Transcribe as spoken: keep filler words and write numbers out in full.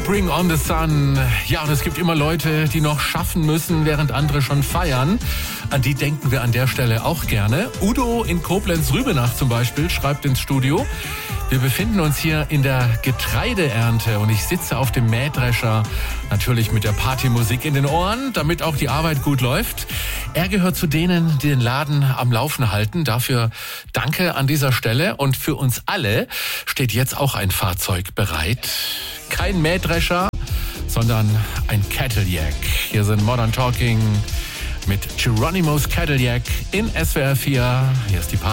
Bring on the Sun. Ja, und es gibt immer Leute, die noch schaffen müssen, während andere schon feiern. An die denken wir an der Stelle auch gerne. Udo in Koblenz-Rübenach zum Beispiel schreibt ins Studio: Wir befinden uns hier in der Getreideernte und ich sitze auf dem Mähdrescher, natürlich mit der Partymusik in den Ohren, damit auch die Arbeit gut läuft. Er gehört zu denen, die den Laden am Laufen halten. Dafür danke an dieser Stelle. Und für uns alle steht jetzt auch ein Fahrzeug bereit. Kein Mähdrescher, sondern ein Cadillac. Hier sind Modern Talking mit Geronimo's Cadillac in S W R vier. Hier ist die Party.